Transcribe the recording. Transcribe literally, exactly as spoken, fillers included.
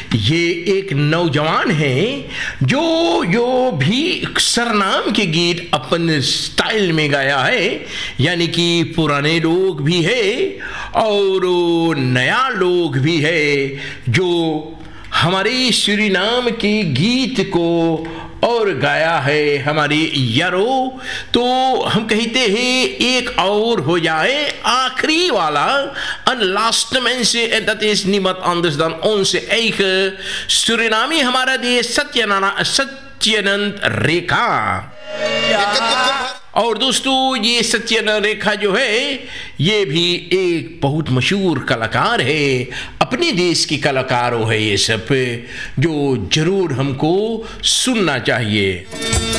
ये एक नौजवान है जो जो भी सरनाम के गीत अपन स्टाइल में गाया है, यानी कि पुराने लोग भी है और नया लोग भी है जो हमारे सूरीनाम के गीत को और गाया है हमारे यारो। तो हम कहते हैं एक और हो जाए आखिरी वाला en laatste mensen, en dat is niemand anders dan onze eigen Suriname, हमारा देश सत्यानंद सत्यानंद रेखा। और दोस्तों ये सत्यानंद रेखा जो है ये भी एक बहुत मशहूर कलाकार है, अपने देश के कलाकारों है ये सब, जो जरूर हमको सुनना चाहिए।